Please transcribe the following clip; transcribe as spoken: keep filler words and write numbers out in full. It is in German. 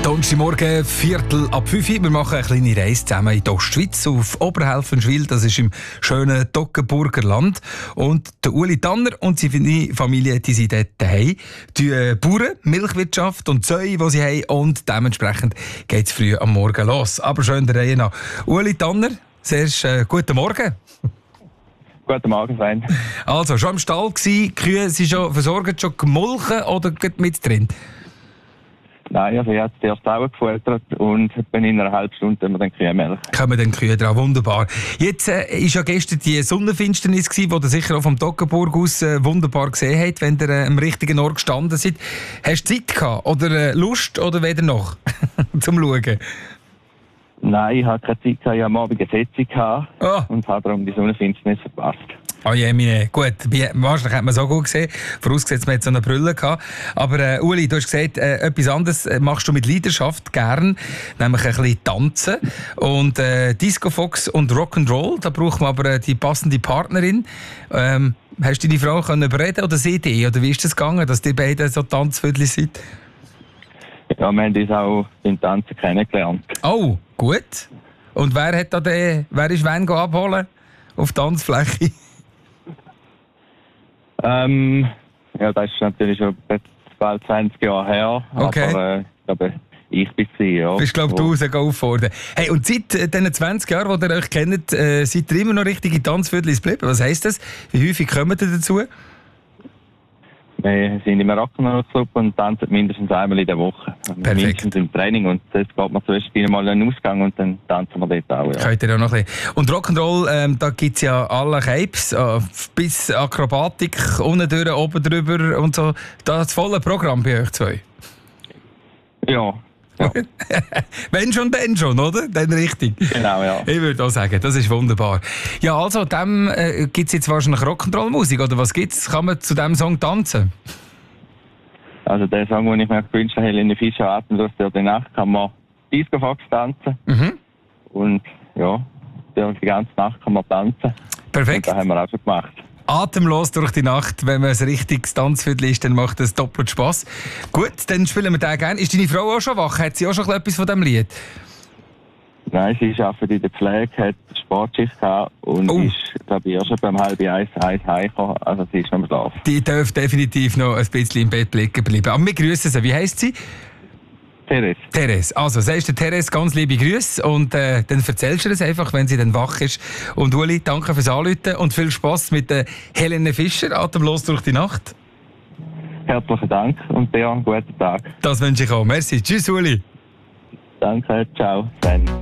Donnerstagmorgen, Viertel ab fünf Uhr. Wir machen eine kleine Reise zusammen in die Ostschweiz, auf Oberhelfenschwil, das ist im schönen Toggenburger Land. Und der Uli Tanner und seine Familie, die sind dort daheim. Die äh, Bauern, Milchwirtschaft und Zöi, die sie haben. Und dementsprechend geht es früh am Morgen los. Aber schön der Reihe nach. Uli Tanner, zuerst äh, guten Morgen. Guten Morgen, Freund. Also, schon im Stall gsi, die Kühe sind schon versorgt, schon gemolken oder geht mit drin? Nein, also ich habe die erste Augen gefüttert und in einer halben Stunde haben wir dann Kühmilch. Kommen dann Kühe dran, wunderbar. Jetzt war äh, ja gestern die Sonnenfinsternis, die ihr sicher auch vom Toggenburg aus äh, wunderbar gesehen habt, wenn ihr äh, am richtigen Ort gestanden seid. Hast du Zeit gehabt oder äh, Lust oder weder noch zum Schauen? Nein, ich hatte keine Zeit, ich hatte am Abend eine Sitzung oh. und habe darum die Sonnenfinsternis verpasst. Oh je, meine. Gut, wahrscheinlich hat man so gut gesehen, vorausgesetzt man hat so eine Brille gehabt. Aber äh, Uli, du hast gesagt, äh, etwas anderes machst du mit Leidenschaft gern, nämlich ein bisschen tanzen. Und äh, Disco Fox und Rock'n'Roll, da braucht man aber äh, die passende Partnerin. Ähm, hast du deine Frau können überreden oder sie dich? Oder wie ist das gegangen, dass die beiden so Tanzviertel sind? Ja, wir haben uns auch beim Tanzen kennengelernt. Oh, gut. Und wer hat da den, wer ist wen abholen auf die Tanzfläche? Ähm, ja, das ist natürlich schon bald zwanzig Jahre her. Okay. Aber äh, ich glaube, ich bin sie, ja. Bist glaube du rausgegangen auffordern. Hey, und seit äh, diesen zwanzig Jahren, die ihr euch kennt, äh, seid ihr immer noch richtige Tanzviertel geblieben? Was heisst das? Wie häufig kommt ihr dazu? Wir sind im Rock'n'Roll-Club und tanzen mindestens einmal in der Woche. Perfekt. Mindestens im Training. Und jetzt geht man zuerst mal in den Ausgang und dann tanzen wir dort auch. Ja. Könnt ihr auch noch ein bisschen. Und Rock'n'Roll, ähm, da gibt es ja alle Capes, äh, bis Akrobatik, unten durch, oben drüber und so. Das volle Programm bei euch zwei. Ja. Ja. Wenn schon, dann schon, oder? Dann richtig. Genau, ja. Ich würde auch sagen, das ist wunderbar. Ja, also, dem äh, gibt es jetzt wahrscheinlich Rock'n'Roll-Musik, oder was gibt's? Kann man zu diesem Song tanzen? Also der Song, den ich mir gewünscht habe, Helene Fischer, Atemlos durch die Nacht, kann man Disco Fox tanzen. Mhm. Und ja, die ganze Nacht kann man tanzen. Perfekt. Und das haben wir auch schon gemacht. Atemlos durch die Nacht, wenn man ein richtiges Tanzviertel ist, dann macht das doppelt Spass. Gut, dann spielen wir den gerne. Ist deine Frau auch schon wach? Hat sie auch schon etwas von diesem Lied? Nein, sie arbeitet in der Pflege, hat Sportschicht gehabt und oh. ist, glaube ich, auch schon beim halb eins, eins heimgekommen. Also sie ist noch am Schlafen. Die darf definitiv noch ein bisschen im Bett liegen bleiben. Aber wir grüßen sie. Wie heisst sie? Therese. Therese. Also, sagst du Therese ganz liebe Grüße und äh, dann erzählst du es einfach, wenn sie dann wach ist. Und Uli, danke fürs Anrufen und viel Spass mit der Helene Fischer, Atemlos durch die Nacht. Herzlichen Dank und dir einen guten Tag. Das wünsche ich auch. Merci. Tschüss, Uli. Danke, ciao. Dann.